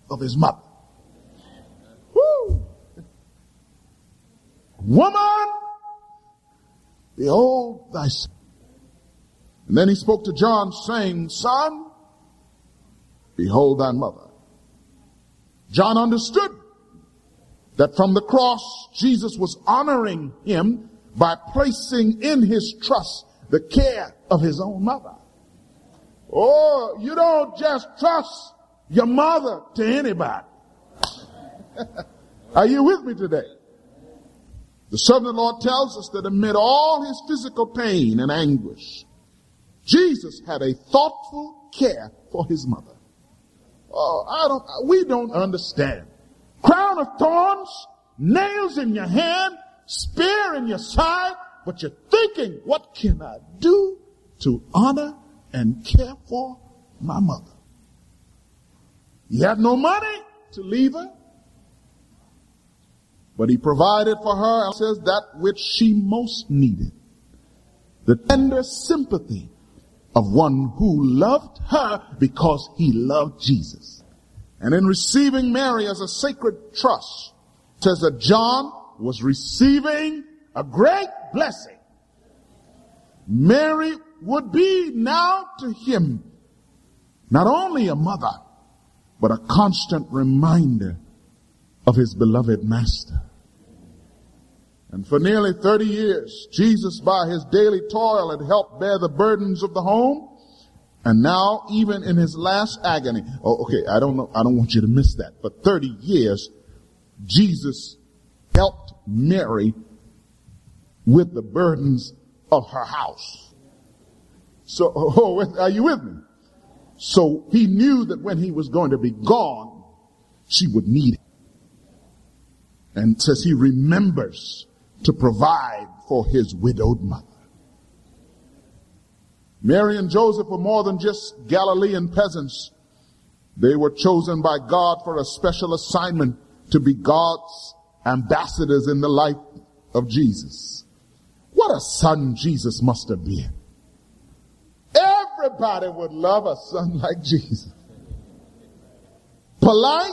of his mother. Woo! Woman, behold thy son. And then he spoke to John saying, son, behold thy mother. John understood that from the cross, Jesus was honoring him by placing in his trust the care of his own mother. Oh, you don't just trust your mother to anybody. Are you with me today? The servant of the Lord tells us that amid all his physical pain and anguish, Jesus had a thoughtful care for his mother. Oh, we don't understand. Crown of thorns, nails in your hand, spear in your side, but you're thinking, what can I do to honor and care for my mother? He had no money to leave her, but he provided for her, and says, that which she most needed. The tender sympathy of one who loved her because he loved Jesus. And in receiving Mary as a sacred trust, it says that John was receiving a great blessing. Mary would be now to him not only a mother, but a constant reminder of his beloved master. And for nearly 30 years, Jesus, by his daily toil, had helped bear the burdens of the home. And now, even in his last agony, I don't want you to miss that. For 30 years, Jesus helped Mary with the burdens of her house. So, are you with me? So he knew that when he was going to be gone, she would need him. And says he remembers to provide for his widowed mother. Mary and Joseph were more than just Galilean peasants. They were chosen by God for a special assignment to be God's ambassadors in the life of Jesus. What a son Jesus must have been. Everybody would love a son like Jesus. Polite,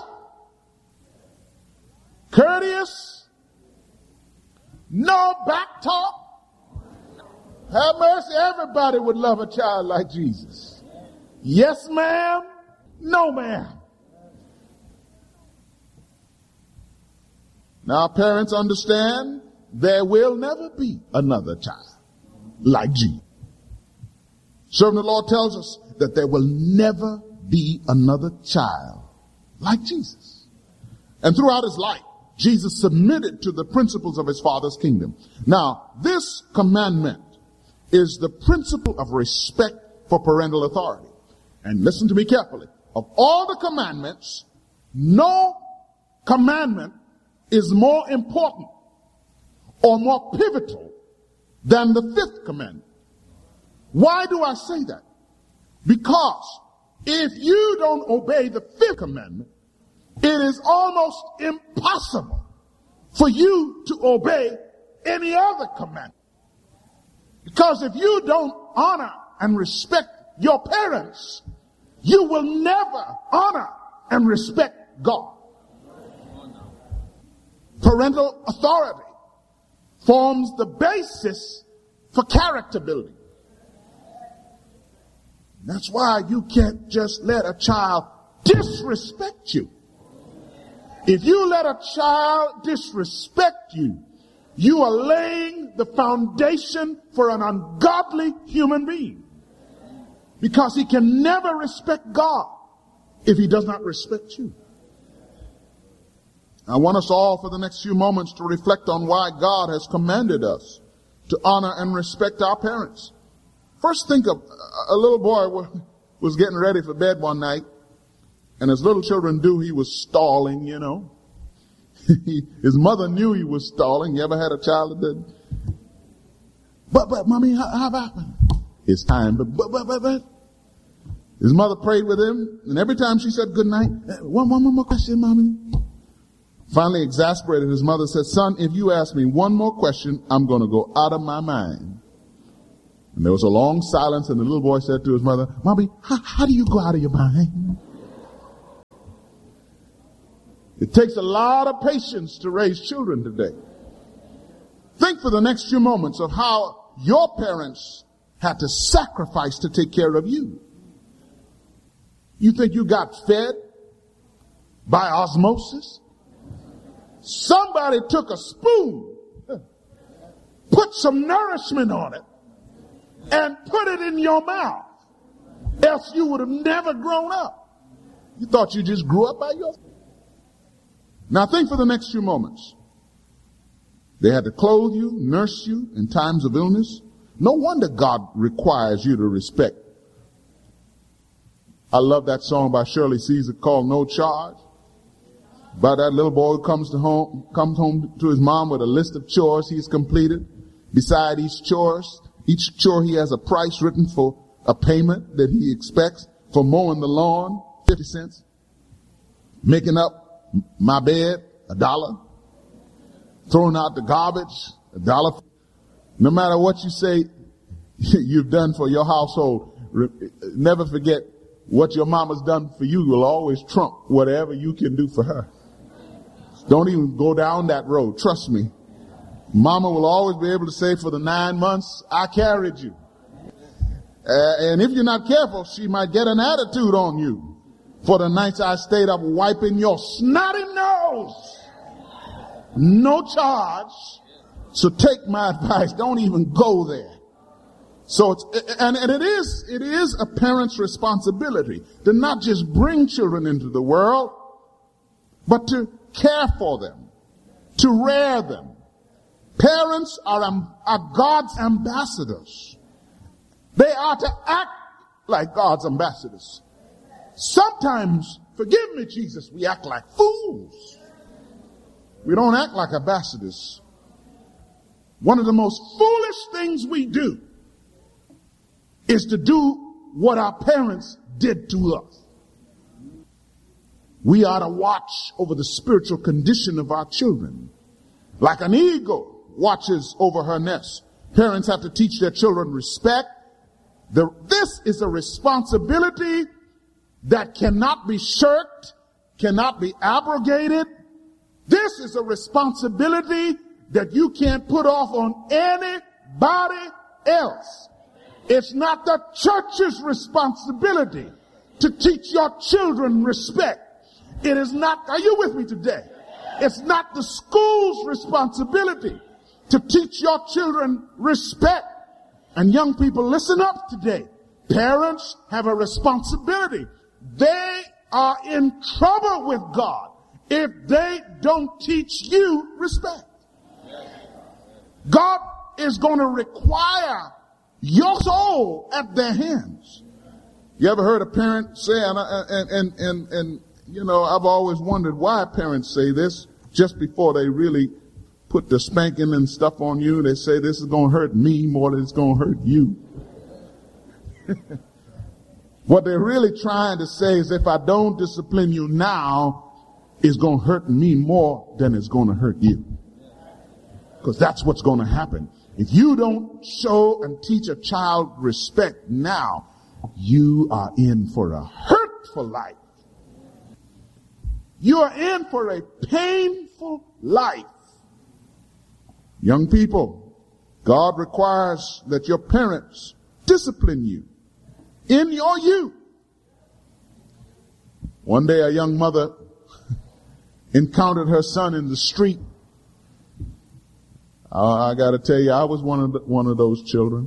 courteous, no back talk. Have mercy, everybody would love a child like Jesus. Yes, ma'am. No, ma'am. Now, parents understand there will never be another child like Jesus. Servant of the Lord tells us that there will never be another child like Jesus. And throughout his life, Jesus submitted to the principles of his Father's kingdom. Now, this commandment is the principle of respect for parental authority. And listen to me carefully. Of all the commandments, no commandment is more important or more pivotal than the fifth commandment. Why do I say that? Because if you don't obey the fifth commandment, it is almost impossible for you to obey any other commandment. Because if you don't honor and respect your parents, you will never honor and respect God. Parental authority forms the basis for character building. That's why you can't just let a child disrespect you. If you let a child disrespect you, you are laying the foundation for an ungodly human being. Because he can never respect God if he does not respect you. I want us all for the next few moments to reflect on why God has commanded us to honor and respect our parents. First, think of a little boy was getting ready for bed one night, and as little children do, he was stalling, you know. His mother knew he was stalling. You ever had a child that did? But, mommy, how about it's time, but. His mother prayed with him, and every time she said good night, one more question, mommy. Finally exasperated, his mother said, son, if you ask me one more question, I'm going to go out of my mind. And there was a long silence, and the little boy said to his mother, mommy, how do you go out of your mind? It takes a lot of patience to raise children today. Think for the next few moments of how your parents had to sacrifice to take care of you. You think you got fed by osmosis? Somebody took a spoon, put some nourishment on it, and put it in your mouth. Else you would have never grown up. You thought you just grew up by yourself. Now think for the next few moments. They had to clothe you, nurse you in times of illness. No wonder God requires you to respect. I love that song by Shirley Caesar called No Charge. By that little boy who comes home to his mom with a list of chores he's completed. Beside each chore he has a price written for a payment that he expects for mowing the lawn, 50 cents. Making up my bed, $1. Throwing out the garbage, $1. No matter what you say you've done for your household, never forget what your mama's done for you will always trump whatever you can do for her. Don't even go down that road. Trust me. Mama will always be able to say for the 9 months, I carried you. And if you're not careful, she might get an attitude on you for the nights I stayed up wiping your snotty nose. No charge. So take my advice. Don't even go there. So it is a parent's responsibility to not just bring children into the world, but to care for them, to rear them. Parents are God's ambassadors. They are to act like God's ambassadors. Sometimes, forgive me, Jesus, we act like fools. We don't act like ambassadors. One of the most foolish things we do is to do what our parents did to us. We are to watch over the spiritual condition of our children. Like an eagle watches over her nest. Parents have to teach their children respect. This is a responsibility that cannot be shirked, cannot be abrogated. This is a responsibility that you can't put off on anybody else. It's not the church's responsibility to teach your children respect. It is not, are you with me today? It's not the school's responsibility to teach your children respect. And young people, listen up today. Parents have a responsibility. They are in trouble with God if they don't teach you respect. God is going to require your soul at their hands. You ever heard a parent say, and you know, I've always wondered why parents say this just before they really put the spanking and stuff on you. They say this is going to hurt me more than it's going to hurt you. What they're really trying to say is if I don't discipline you now, it's going to hurt me more than it's going to hurt you. Because that's what's going to happen. If you don't show and teach a child respect now, you are in for a hurtful life. You are in for a painful life. Young people, God requires that your parents discipline you in your youth. One day a young mother encountered her son in the street. I got to tell you, I was one of those children.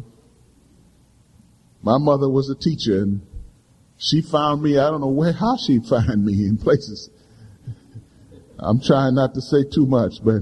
My mother was a teacher, and she found me. I don't know how she'd find me in places. I'm trying not to say too much, but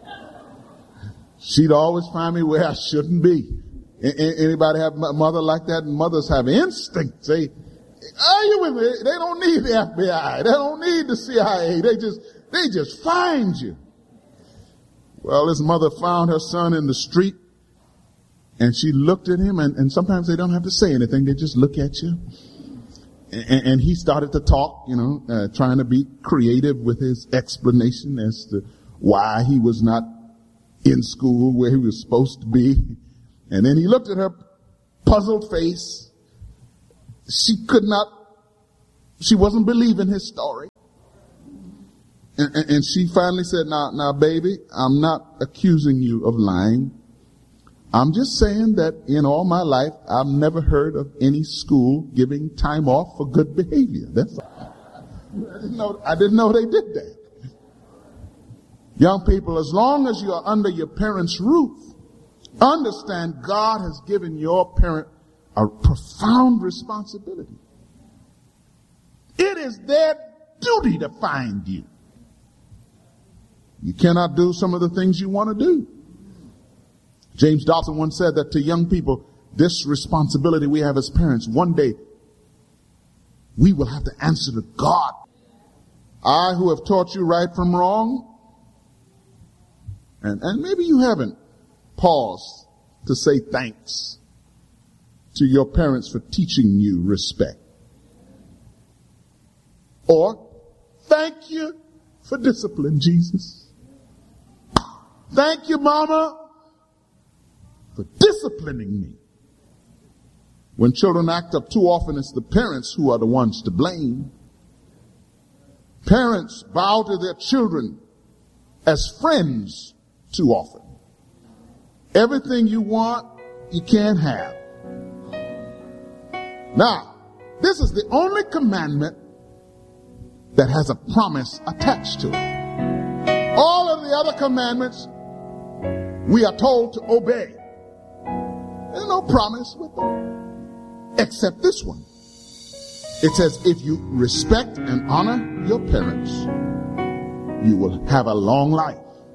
she'd always find me where I shouldn't be. Anybody have a mother like that? And mothers have instincts. Are you with me? They don't need the FBI. They don't need the CIA. They just find you. Well, this mother found her son in the street, and she looked at him, and sometimes they don't have to say anything. They just look at you. And he started to talk, trying to be creative with his explanation as to why he was not in school where he was supposed to be. And then he looked at her puzzled face. She wasn't believing his story. And she finally said, now, baby, I'm not accusing you of lying. I'm just saying that in all my life, I've never heard of any school giving time off for good behavior. That's all. I didn't know they did that. Young people, as long as you are under your parents' roof, understand God has given your parent a profound responsibility. It is their duty to find you. You cannot do some of the things you want to do. James Dobson once said that to young people, this responsibility we have as parents, one day we will have to answer to God. I who have taught you right from wrong, and maybe you haven't paused to say thanks to your parents for teaching you respect. Or, thank you for discipline, Jesus. Thank you, Mama, for disciplining me. When children act up too often, it's the parents who are the ones to blame. Parents bow to their children as friends too often. Everything you want, you can't have. Now, this is the only commandment that has a promise attached to it. All of the other commandments we are told to obey. There's no promise with them, except this one. It says, if you respect and honor your parents, you will have a long life.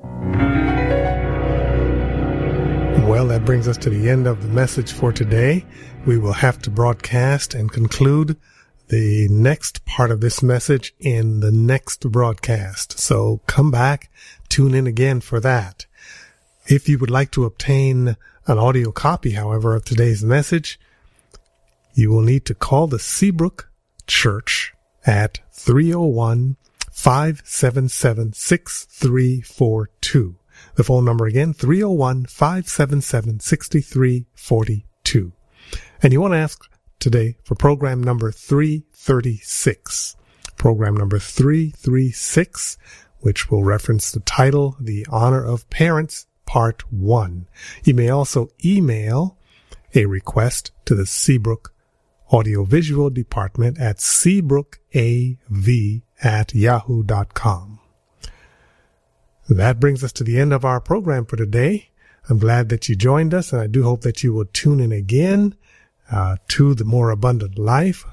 Well, that brings us to the end of the message for today. We will have to broadcast and conclude the next part of this message in the next broadcast. So come back, tune in again for that. If you would like to obtain an audio copy, however, of today's message, you will need to call the Seabrook Church at 301-577-6342. The phone number again, 301-577-6342. And you want to ask today for program number 336. Program number 336, which will reference the title, The Honor of Parents, Part 1. You may also email a request to the Seabrook Audiovisual Department at seabrookav@yahoo.com. That brings us to the end of our program for today. I'm glad that you joined us, and I do hope that you will tune in again to The More Abundant Life.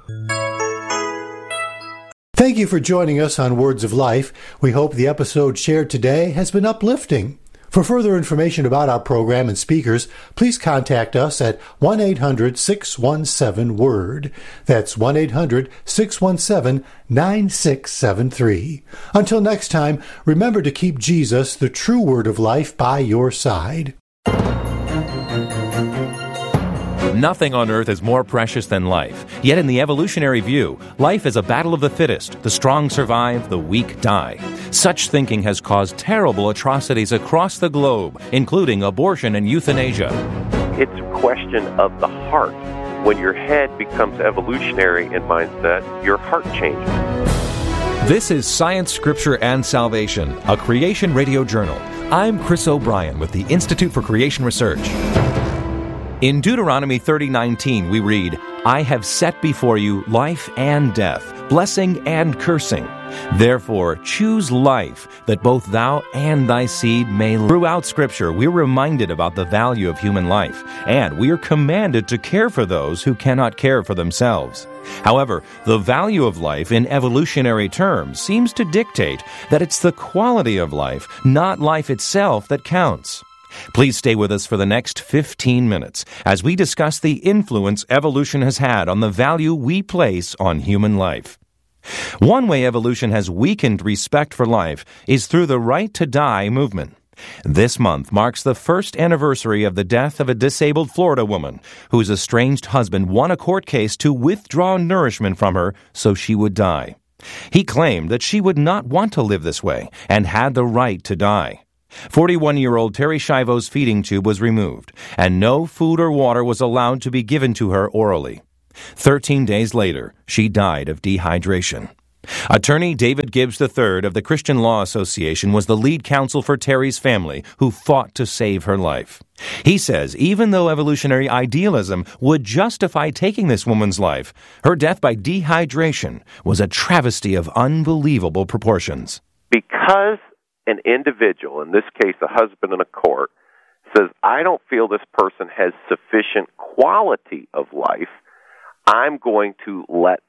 Thank you for joining us on Words of Life. We hope the episode shared today has been uplifting. For further information about our program and speakers, please contact us at 1-800-617-WORD. That's 1-800-617-9673. Until next time, remember to keep Jesus, the true Word of Life, by your side. Nothing on earth is more precious than life. Yet in the evolutionary view, life is a battle of the fittest. The strong survive, the weak die. Such thinking has caused terrible atrocities across the globe, including abortion and euthanasia. It's a question of the heart. When your head becomes evolutionary in mindset, your heart changes. This is Science, Scripture, and Salvation, a Creation Radio Journal. I'm Chris O'Brien with the Institute for Creation Research. In Deuteronomy 30:19, we read, I have set before you life and death, blessing and cursing. Therefore, choose life, that both thou and thy seed may live. Throughout Scripture, we're reminded about the value of human life, and we are commanded to care for those who cannot care for themselves. However, the value of life in evolutionary terms seems to dictate that it's the quality of life, not life itself, that counts. Please stay with us for the next 15 minutes as we discuss the influence evolution has had on the value we place on human life. One way evolution has weakened respect for life is through the Right to Die movement. This month marks the first anniversary of the death of a disabled Florida woman whose estranged husband won a court case to withdraw nourishment from her so she would die. He claimed that she would not want to live this way and had the right to die. 41-year-old Terry Schiavo's feeding tube was removed, and no food or water was allowed to be given to her orally. 13 days later, she died of dehydration. Attorney David Gibbs III of the Christian Law Association was the lead counsel for Terry's family, who fought to save her life. He says even though evolutionary idealism would justify taking this woman's life, her death by dehydration was a travesty of unbelievable proportions. Because an individual, in this case a husband in a court, says, I don't feel this person has sufficient quality of life, I'm going to let